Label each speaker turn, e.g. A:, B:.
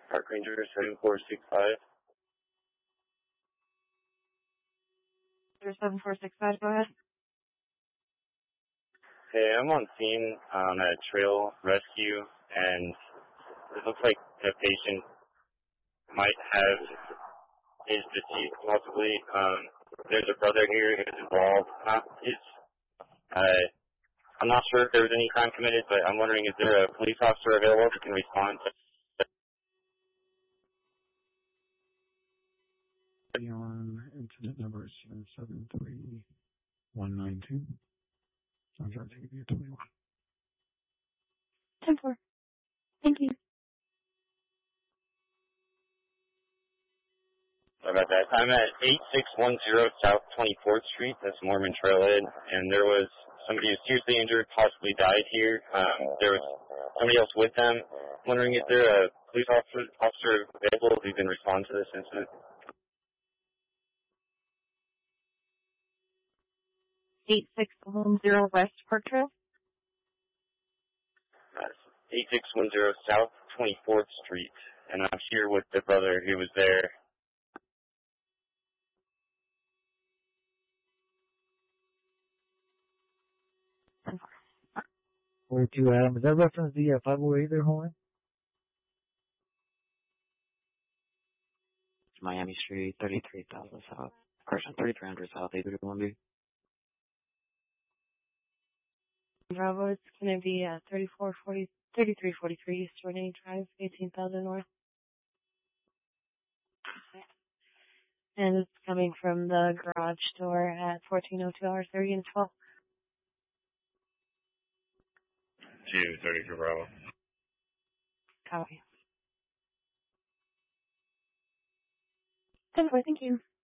A: Park Ranger 7465.
B: 7465, go ahead.
A: Hey, I'm on scene on a trail rescue, and it looks like the patient might have is deceased, possibly. There's a brother here who's involved. I'm not sure if there was any crime committed, but I'm wondering, is there a police officer available that can respond?
C: On incident number 773192. I'm trying to give you 21.
B: 10-4. Thank you.
A: Sorry about that. I'm at 8610 South 24th Street. That's Mormon Trailhead. And there was somebody who was seriously injured, possibly died here. There was somebody else with them. I'm wondering, is there a police officer available who can respond to this incident?
B: 8610 West Park Trail.
A: 8610 South 24th Street. And I'm here with the brother who was there.
C: 42 Adam. Is that reference the 508 there, Hawaiian?
D: Miami Street, 33,000 South. Correction, 3300 South, 831B.
B: Bravo, it's going to be 3343 East Jordan Drive, 18,000 North. Okay. And it's coming from the garage door at 1402 hours 30 and 12.
A: 233 Bravo.
B: Copy. 10-4, thank you.